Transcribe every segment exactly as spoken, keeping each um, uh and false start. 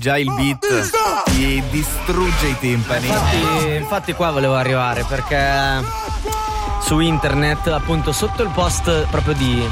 già il beat ti distrugge i timpani. Infatti, infatti qua volevo arrivare perché su internet, appunto, sotto il post proprio di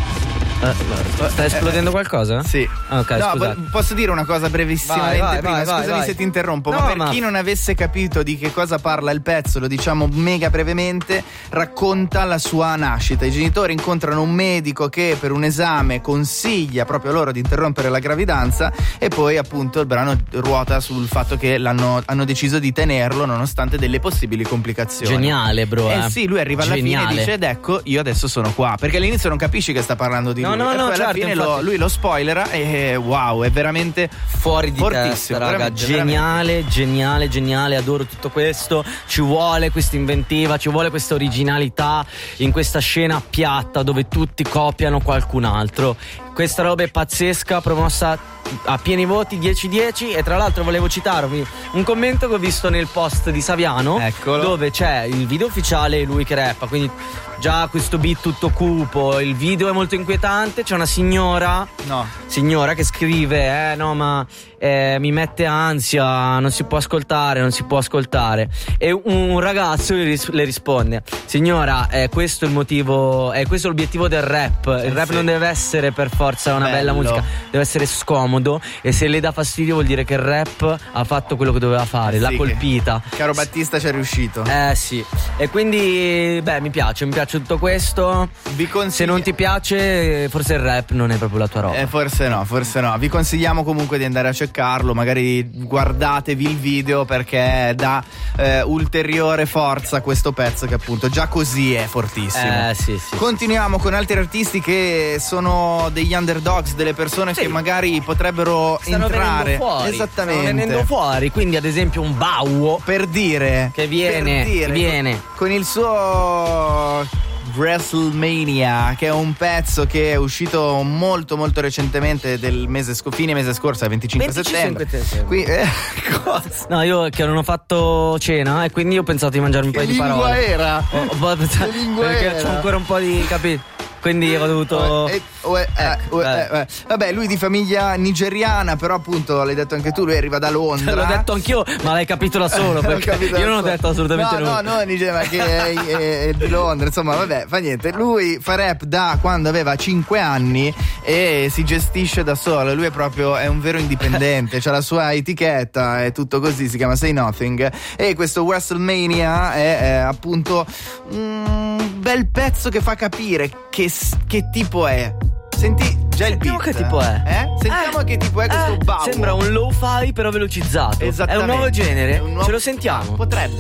Uh, sta esplodendo qualcosa? Sì. Ok, no, scusate. posso dire una cosa brevissimamente vai, vai, prima? vai, Scusami vai, se ti interrompo, no, ma per ma... chi non avesse capito di che cosa parla il pezzo, lo diciamo mega brevemente, racconta la sua nascita. I genitori incontrano un medico che per un esame consiglia proprio loro di interrompere la gravidanza e poi appunto il brano ruota sul fatto che l'hanno hanno deciso di tenerlo nonostante delle possibili complicazioni. Geniale, bro. Eh, eh sì, lui arriva alla Geniale. fine e dice ed ecco, io adesso sono qua, perché all'inizio non capisci che sta parlando di No, lui no, e no, poi alla certo, fine infatti... lo, lui lo spoilera e wow, è veramente fuori di fortissimo, testa, raga. veramente, Geniale, veramente. geniale, geniale, adoro tutto questo. Ci vuole questa inventiva, ci vuole questa originalità in questa scena piatta dove tutti copiano qualcun altro. Questa roba è pazzesca, promossa a pieni voti, dieci dieci. E tra l'altro volevo citarvi un commento che ho visto nel post di Saviano. Eccolo. Dove c'è il video ufficiale e lui che rappa, quindi già questo beat tutto cupo, il video è molto inquietante. C'è una signora No. signora che scrive eh no ma eh, mi mette ansia, non si può ascoltare, non si può ascoltare. E un, un ragazzo le, ris- le risponde: signora, eh, questo è il motivo, è questo l'obiettivo del rap. Il Eh rap sì. non deve essere per forza una bella Bello. musica, deve essere scomodo, e se le dà fastidio vuol dire che il rap ha fatto quello che doveva fare, Eh l'ha sì, colpita. che Caro Battista ci è riuscito. Eh sì. E quindi beh, mi piace, mi piace tutto questo. Vi consigli- Se non ti piace, forse il rap non è proprio la tua roba. Eh, forse no, forse no. Vi consigliamo comunque di andare a cercarlo. Magari guardatevi il video perché dà eh, ulteriore forza a questo pezzo che appunto già così è fortissimo. Eh sì, sì. Continuiamo con altri artisti che sono degli underdogs, delle persone Sì. che magari potrebbero Stanno entrare. venendo fuori, Esattamente. stanno venendo fuori. Quindi ad esempio un Bauo Per dire che viene, per dire, che viene. con il suo WrestleMania, che è un pezzo che è uscito molto molto recentemente, del mese sc- fine mese scorso, il venticinque settembre. settembre. Qui, eh, cosa? No, io che non ho fatto cena e quindi ho pensato di mangiarmi un Che paio di lingua parole. era? Ho- ho pensato- Che lingua perché era? c'ho ancora un po' di capito. Quindi ho dovuto. Eh, eh, eh, Ecco, eh, eh. eh. Vabbè, lui di famiglia nigeriana, però appunto l'hai detto anche tu, lui arriva da Londra. L'ho detto anch'io, ma l'hai capito da solo. L'ho Perché capito da io non ho solo. detto assolutamente no, nulla. No, no, Nigeria, ma che è, è- è di Londra, insomma, vabbè, fa niente. Lui fa rap da quando aveva cinque anni e si gestisce da solo. Lui è proprio è un vero indipendente, c'ha la sua etichetta, è tutto così, si chiama Say Nothing. E questo WrestleMania è, è appunto un bel pezzo che fa capire che, che tipo è. Senti già il Sentiamo beat. che tipo è. Eh? Sentiamo Eh, che tipo è questo eh, Bauer. Sembra un lo-fi però velocizzato. È un Esattamente. nuovo genere. È un nuovo- Ce lo sentiamo. Potrebbe.